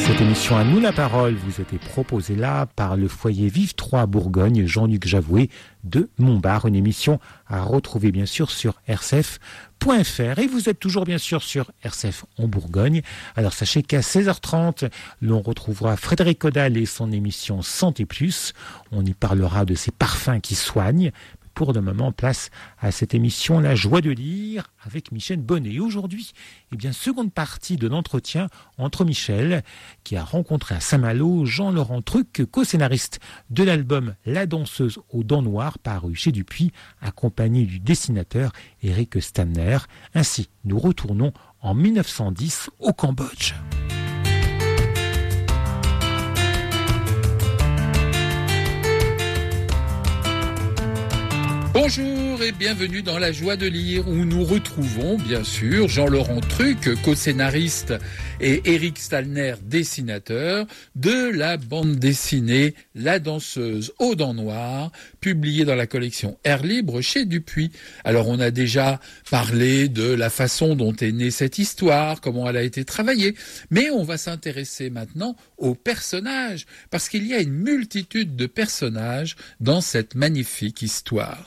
Cette émission à nous la parole vous était proposée là par le foyer Vive 3 Bourgogne, Jean-Luc Javoué de Montbard, une émission à retrouver bien sûr sur rcf.fr. Et vous êtes toujours bien sûr sur RCF en Bourgogne. Alors sachez qu'à 16h30, l'on retrouvera Frédéric Caudal et son émission Santé Plus. On y parlera de ces parfums qui soignent. Pour le moment, place à cette émission La Joie de lire avec Michel Bonnet. Et aujourd'hui, seconde partie de l'entretien entre Michel, qui a rencontré à Saint-Malo Jean-Laurent Truc, co-scénariste de l'album La danseuse aux dents noires, paru chez Dupuis, accompagné du dessinateur Eric Stamner. Ainsi, nous retournons en 1910 au Cambodge. Bonjour et bienvenue dans La Joie de lire où nous retrouvons bien sûr Jean-Laurent Truc, co-scénariste et Eric Stalner, dessinateur de la bande dessinée La danseuse aux dents noires, publiée dans la collection Air Libre chez Dupuis. Alors on a déjà parlé de la façon dont est née cette histoire, comment elle a été travaillée, mais on va s'intéresser maintenant aux personnages, parce qu'il y a une multitude de personnages dans cette magnifique histoire.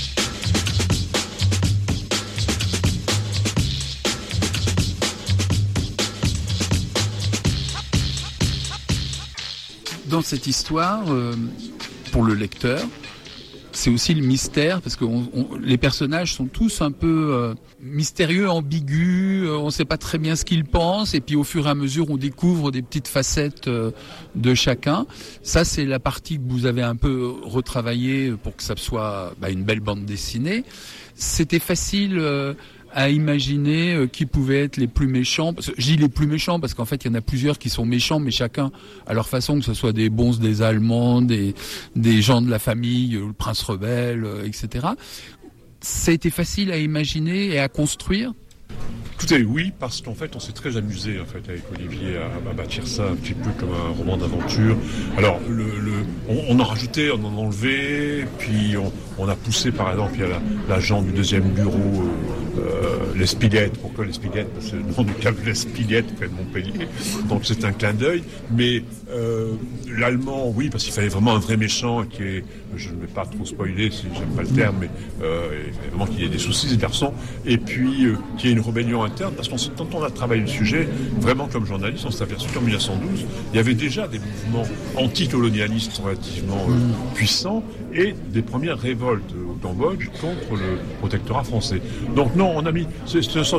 Dans cette histoire, pour le lecteur, c'est aussi le mystère, parce que les personnages sont tous un peu mystérieux, ambigus, on ne sait pas très bien ce qu'ils pensent, et puis au fur et à mesure, on découvre des petites facettes de chacun. Ça, c'est la partie que vous avez un peu retravaillée pour que ça soit une belle bande dessinée. C'était facile à imaginer qui pouvaient être les plus méchants. Je dis les plus méchants parce qu'en fait, il y en a plusieurs qui sont méchants, mais chacun à leur façon, que ce soit des bonzes, des Allemands, des gens de la famille, le prince rebelle, etc. Ça a été facile à imaginer et à construire. Écoutez, oui, parce qu'en fait, on s'est très amusé avec Olivier à bâtir ça un petit peu comme un roman d'aventure. Alors, on en rajoutait, on en enlevait, puis on a poussé, par exemple, il y a l'agent du deuxième bureau, l'Espilette. Pourquoi l'Espilette? Parce que c'est le nom du câble l'Espilette près de Montpellier. Donc c'est un clin d'œil. Mais l'allemand, oui, parce qu'il fallait vraiment un vrai méchant qui est, je ne vais pas trop spoiler si j'aime pas le terme, mais il fallait vraiment qu'il y ait des soucis, ces garçons. Et puis, qu'il y ait une rébellion interne, parce que quand on a travaillé le sujet, vraiment comme journaliste, on s'est aperçu qu'en 1912, il y avait déjà des mouvements anticolonialistes relativement puissants et des premières révoltes au Cambodge contre le protectorat français. Donc non, on a mis, c'est une sorte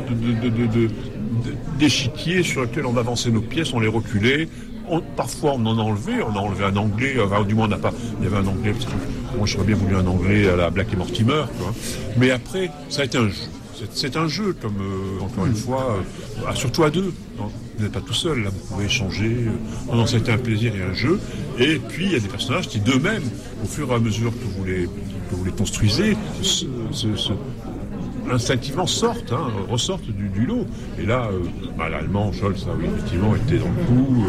d'échiquier sur lequel on avançait nos pièces, on les reculait. Parfois on en a enlevé un anglais, du moins il y avait un anglais, parce que moi j'aurais bien voulu un anglais à la Black et Mortimer, quoi. Mais après, ça a été un jeu. C'est un jeu, comme encore une fois, surtout à deux. Non, vous n'êtes pas tout seul, là, vous pouvez échanger. Non, ça a été un plaisir et un jeu. Et puis, il y a des personnages qui, d'eux-mêmes, au fur et à mesure que vous les construisez, instinctivement ressortent du lot. Et là, l'allemand, Scholz, ça, oui, effectivement, était dans le coup.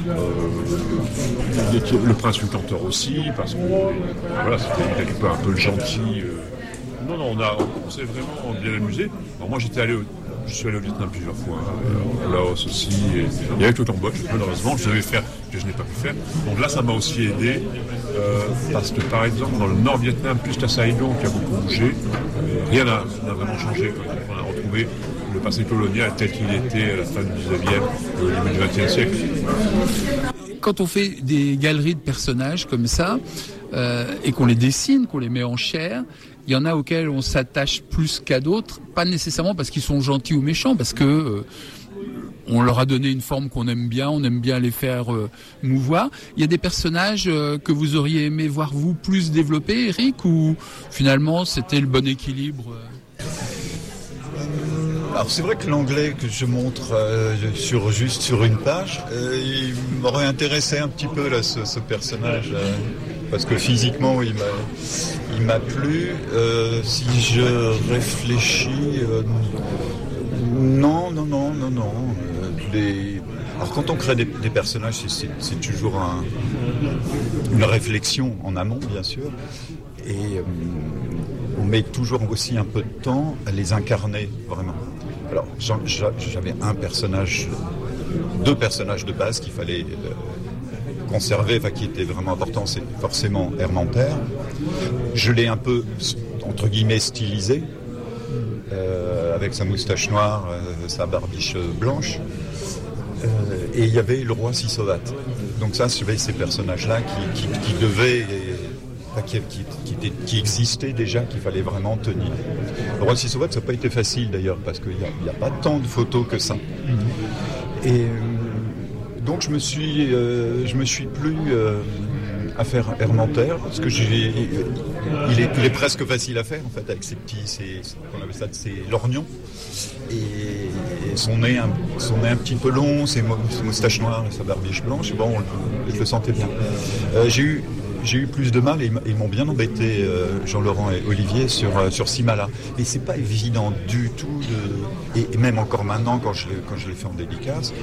Le prince Lucantor aussi, parce que voilà, c'était quelque part un peu le gentil. Non, on s'est vraiment bien amusé. Alors moi, je suis allé au Vietnam plusieurs fois, au Laos aussi, et avec le Cambodge, malheureusement, je devais faire que je n'ai pas pu faire. Donc là, ça m'a aussi aidé, parce que par exemple, dans le Nord-Vietnam, plus qu'à Saigon, qui a beaucoup bougé, rien n'a vraiment changé. On a retrouvé le passé colonial tel qu'il était à la fin du 19e et au début du 20e siècle. Quand on fait des galeries de personnages comme ça, et qu'on les dessine, qu'on les met en chair, il y en a auxquels on s'attache plus qu'à d'autres, pas nécessairement parce qu'ils sont gentils ou méchants, parce que on leur a donné une forme qu'on aime bien, on aime bien les faire mouvoir. Il y a des personnages que vous auriez aimé voir vous plus développer, Eric, ou finalement c'était le bon équilibre Alors c'est vrai que l'anglais que je montre juste sur une page, il m'aurait intéressé un petit peu là, ce personnage, parce que physiquement il m'a plu. Si je réfléchis, non. Alors quand on crée des personnages, c'est toujours une réflexion en amont, bien sûr, et on met toujours aussi un peu de temps à les incarner vraiment. Alors j'avais un personnage deux personnages de base qu'il fallait conserver, qui était vraiment important, c'est forcément Hermanter. Je l'ai un peu, entre guillemets, stylisé, avec sa moustache noire, sa barbiche blanche. Et il y avait le roi Sisovat. Donc ça, j'avais ces personnages-là qui devaient... qui existaient déjà, qu'il fallait vraiment tenir. Le roi Sisovat, ça n'a pas été facile d'ailleurs, parce qu'il n'y a pas tant de photos que ça. Et donc je me suis plu à faire Hermanter, parce que il est presque facile à faire en fait, avec on appelle ça ses lorgnons, et son nez un petit peu long, ses moustaches noires et sa barbiche blanche. Bon, je le sentais bien. J'ai eu plus de mal, et ils m'ont bien embêté, Jean-Laurent et Olivier, sur Simala. Et c'est pas évident du tout et même encore maintenant, quand je l'ai fait en dédicace,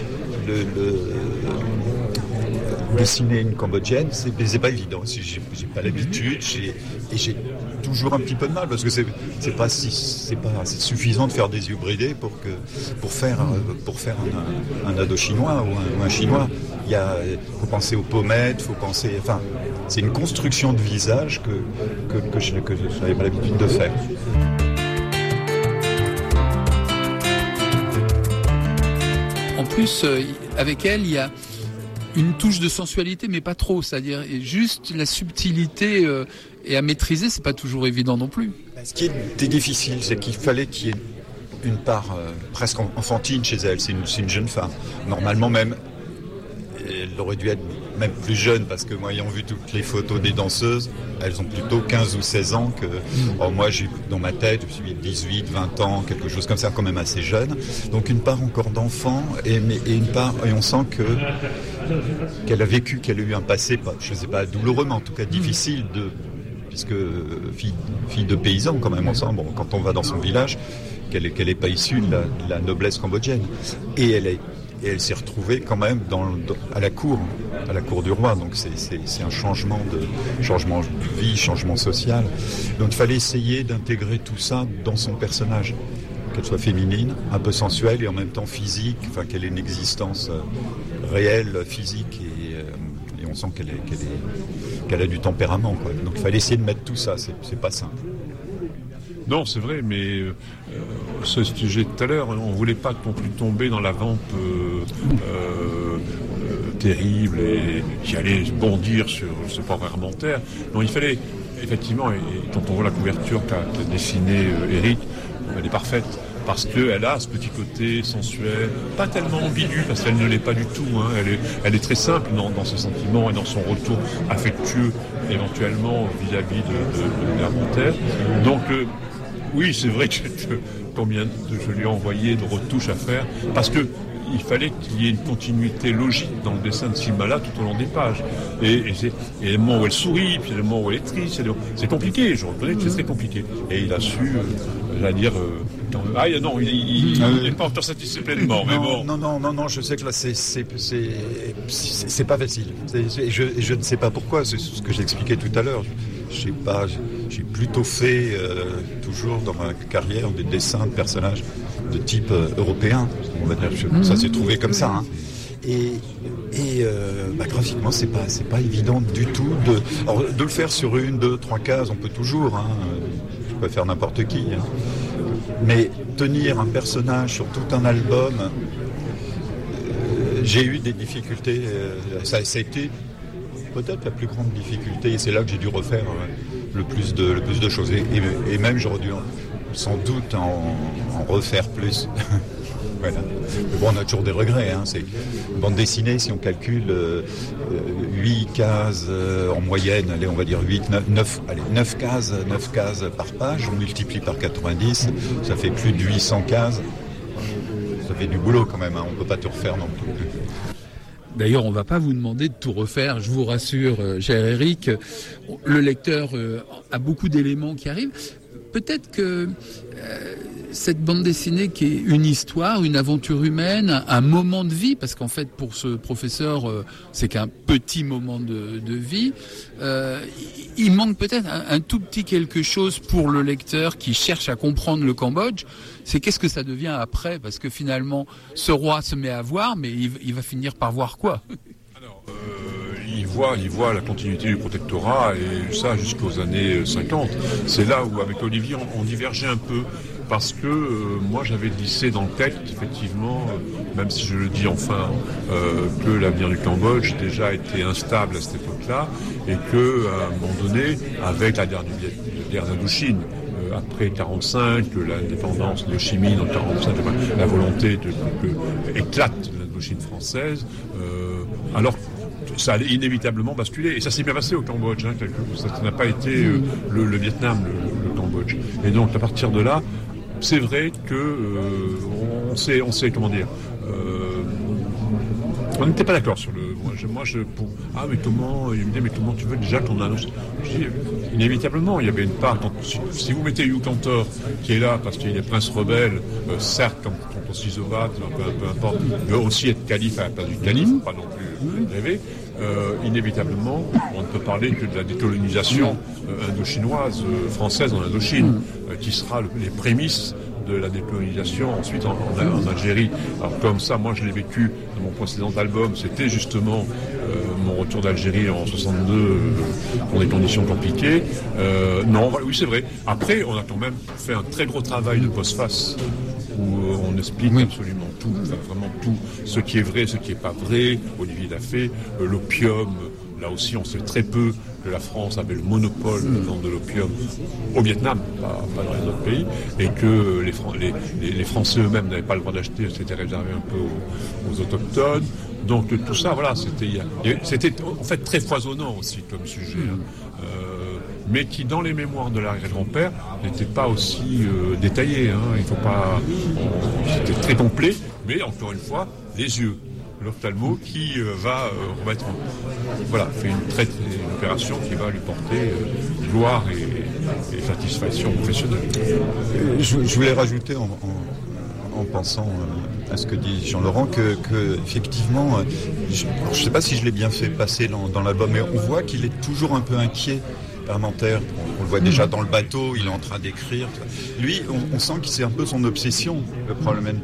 dessiner une cambodgienne, c'est pas évident. J'ai pas l'habitude, et j'ai toujours un petit peu de mal, parce que c'est pas suffisant de faire des yeux bridés pour faire un ado chinois ou un chinois. Faut penser aux pommettes, c'est une construction de visage que je n'avais pas l'habitude de faire. En plus, avec elle, il y a une touche de sensualité, mais pas trop. C'est-à-dire juste la subtilité et à maîtriser, c'est pas toujours évident non plus. Ce qui était difficile, c'est qu'il fallait qu'il y ait une part presque enfantine chez elle. C'est une jeune femme. Normalement même, elle aurait dû être même plus jeune, parce que moi, ayant vu toutes les photos des danseuses, elles ont plutôt 15 ou 16 ans que... moi, dans ma tête, je suis 18, 20 ans, quelque chose comme ça, quand même assez jeune. Donc une part encore d'enfant, et une part... Et on sent qu'elle a vécu, qu'elle a eu un passé, je ne sais pas douloureux, mais en tout cas difficile, puisque fille de paysan quand même, on sent, quand on va dans son village, qu'elle n'est pas issue de la noblesse cambodgienne. Et elle s'est retrouvée quand même à la cour du roi. Donc c'est un changement de vie, changement social. Donc il fallait essayer d'intégrer tout ça dans son personnage, qu'elle soit féminine, un peu sensuelle et en même temps physique, qu'elle ait une existence réelle, physique, et on sent qu'elle a du tempérament, quoi. Donc il fallait essayer de mettre tout ça. C'est pas simple. Non, c'est vrai, mais ce sujet tout à l'heure, on ne voulait pas non plus tomber dans la vampe terrible et qui allait bondir sur ce pauvre Hermanter. Non, il fallait, effectivement, et quand on voit la couverture qu'a dessinée Eric, elle est parfaite, parce qu'elle a ce petit côté sensuel, pas tellement ambigu, parce qu'elle ne l'est pas du tout. Elle est très simple dans ses sentiments et dans son retour affectueux, éventuellement, vis-à-vis de Hermanter. Donc, oui, c'est vrai que combien je lui ai envoyé de retouches à faire, parce que il fallait qu'il y ait une continuité logique dans le dessin de Simala tout au long des pages. Et il y a des moments où elle sourit, puis il y a des moments où elle est triste. C'est compliqué, je reconnais que c'est très compliqué. Et il a su, il n'est pas encore satisfait pleinement, mais bon. Non, je sais que là, c'est pas facile. Je ne sais pas pourquoi, c'est ce que j'expliquais tout à l'heure. Je sais pas, j'ai plutôt fait, toujours dans ma carrière, des dessins de personnages de type européen. On va dire, ça s'est trouvé comme ça. Et graphiquement, c'est pas évident du tout de le faire sur 1, 2, 3 cases. On peut toujours, je peux faire n'importe qui. Mais tenir un personnage sur tout un album, j'ai eu des difficultés. Ça a été peut-être la plus grande difficulté, et c'est là que j'ai dû refaire le plus de choses. Et même j'aurais dû sans doute en refaire plus. Voilà. Mais bon, on a toujours des regrets. C'est une bande dessinée, si on calcule 8 cases en moyenne, allez, on va dire 9 cases par page, on multiplie par 90, ça fait plus de 800 cases. Ça fait du boulot quand même, on ne peut pas tout refaire non plus. D'ailleurs, on ne va pas vous demander de tout refaire, je vous rassure, cher Eric. Le lecteur a beaucoup d'éléments qui arrivent. peut-être que cette bande dessinée qui est une histoire, une aventure humaine, un moment de vie, parce qu'en fait pour ce professeur c'est qu'un petit moment de vie, il manque peut-être un tout petit quelque chose pour le lecteur qui cherche à comprendre le Cambodge. C'est qu'est-ce que ça devient après, parce que finalement ce roi se met à voir, mais il va finir par voir quoi? Alors, il voit la continuité du protectorat, et ça jusqu'aux années 50. C'est là où avec Olivier on divergeait un peu, parce que moi j'avais glissé dans le texte, effectivement, même si je le dis enfin, que l'avenir du Cambodge déjà était instable à cette époque-là, et que à un moment donné, avec la guerre d'Indochine, après 45, l'indépendance de Ho Chi Minh en 45, la volonté que éclate l'Indochine française, alors ça allait inévitablement basculer, et ça s'est bien passé au Cambodge, ça n'a pas été le Vietnam, le Cambodge. Et donc à partir de là, c'est vrai que on sait comment dire. On n'était pas d'accord sur le. Mais comment tu veux déjà qu'on annonce? Je dis, inévitablement, il y avait une part. Si vous mettez Hugh Cantor, qui est là parce qu'il est prince rebelle, certes, comme Tonton Sizova, peu importe, il veut aussi être calife à la place du calife, pas non plus rêver. Inévitablement, on ne peut parler que de la décolonisation indo-chinoise, française en Indochine, qui sera les prémices de la décolonisation ensuite en Algérie. Alors comme ça, moi je l'ai vécu dans mon précédent album, c'était justement mon retour d'Algérie en 62 dans des conditions compliquées. Oui c'est vrai. Après, on a quand même fait un très gros travail de postface où on explique absolument tout, vraiment tout, ce qui est vrai, ce qui n'est pas vrai. Olivier l'a fait, l'opium. Là aussi, on sait très peu que la France avait le monopole de vente de l'opium au Vietnam, pas dans les autres pays, et que les Français eux-mêmes n'avaient pas le droit d'acheter, c'était réservé un peu aux autochtones. Donc tout ça, voilà, c'était en fait très foisonnant aussi comme sujet, mais qui dans les mémoires de l'arrière-grand-père n'était pas aussi détaillé. Il faut pas, c'était très complet, mais encore une fois, les yeux. L'ophtalmo qui va remettre fait une opération qui va lui porter gloire et satisfaction professionnelle. Je voulais rajouter en pensant à ce que dit Jean-Laurent que effectivement, je ne sais pas si je l'ai bien fait passer dans l'album, mais on voit qu'il est toujours un peu inquiet. Parlementaire, on le voit déjà dans le bateau, il est en train d'écrire. Lui, on sent que c'est un peu son obsession, le problème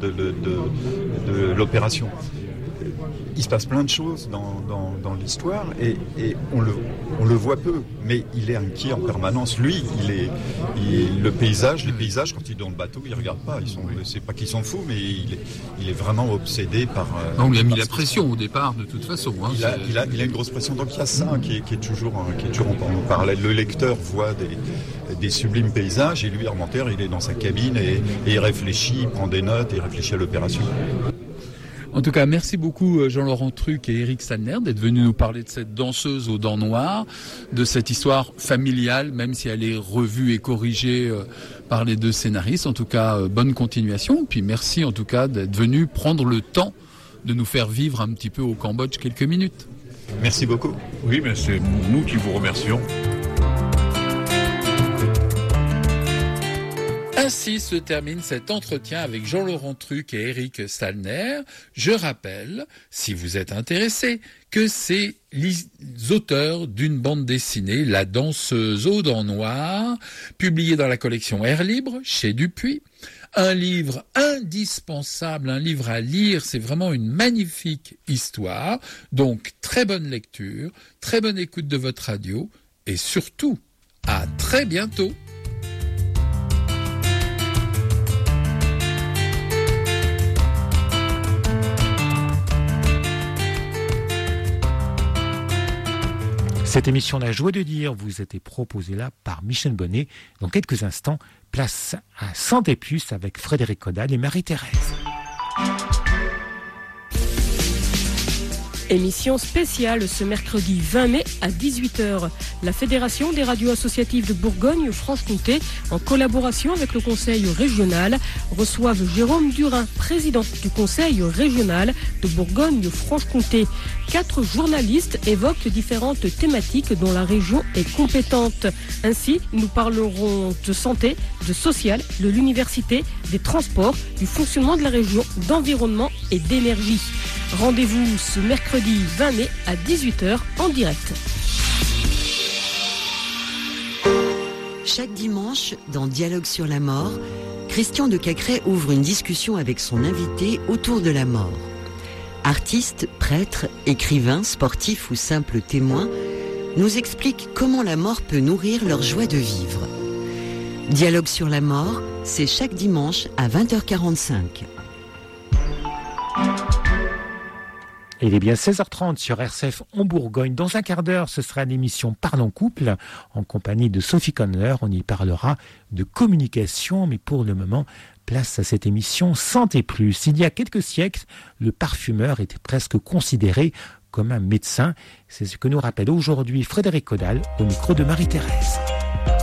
de l'opération. Il se passe plein de choses dans l'histoire et on le voit peu, mais il est inquiet en permanence. Lui, les paysages, quand il est dans le bateau, il regarde pas. C'est pas qu'il s'en fout, mais il est vraiment obsédé par. On lui a mis la pression au départ, de toute façon. Il a une grosse pression, donc il y a ça qui est toujours en parallèle. Le lecteur voit des sublimes paysages et lui, Armentières, il est dans sa cabine et il réfléchit, il prend des notes et il réfléchit à l'opération. En tout cas, merci beaucoup Jean-Laurent Truc et Eric Salner d'être venus nous parler de cette danseuse aux dents noires, de cette histoire familiale, même si elle est revue et corrigée par les deux scénaristes. En tout cas, bonne continuation. Puis merci en tout cas d'être venus prendre le temps de nous faire vivre un petit peu au Cambodge quelques minutes. Merci beaucoup. Oui, mais c'est nous qui vous remercions. Ainsi se termine cet entretien avec Jean-Laurent Truc et Eric Salner. Je rappelle, si vous êtes intéressé, que c'est les auteurs d'une bande dessinée, La danseuse aux dents noires, publiée dans la collection Air Libre, chez Dupuis. Un livre indispensable, un livre à lire, c'est vraiment une magnifique histoire. Donc, très bonne lecture, très bonne écoute de votre radio, et surtout, à très bientôt. Cette émission La Joie de dire vous a été proposée là par Michel Bonnet. Dans quelques instants, place à Santé Plus avec Frédéric Caudal et Marie-Thérèse. Émission spéciale ce mercredi 20 mai à 18h. La Fédération des radios associatives de Bourgogne-Franche-Comté, en collaboration avec le Conseil régional, reçoivent Jérôme Durin, président du Conseil régional de Bourgogne-Franche-Comté. 4 journalistes évoquent différentes thématiques dont la région est compétente. Ainsi, nous parlerons de santé, de social, de l'université, des transports, du fonctionnement de la région, d'environnement et d'énergie. Rendez-vous ce mercredi 20 mai à 18h en direct. Chaque dimanche, dans Dialogue sur la mort, Christian de Cacré ouvre une discussion avec son invité autour de la mort. Artistes, prêtres, écrivains, sportifs ou simples témoins nous expliquent comment la mort peut nourrir leur joie de vivre. Dialogue sur la mort, c'est chaque dimanche à 20h45. Il est bien 16h30 sur RCF en Bourgogne. Dans un quart d'heure, ce sera l'émission Parlons Couple en compagnie de Sophie Conner. On y parlera de communication, mais pour le moment, place à cette émission Santé Plus. Il y a quelques siècles, le parfumeur était presque considéré comme un médecin. C'est ce que nous rappelle aujourd'hui Frédéric Caudal au micro de Marie-Thérèse.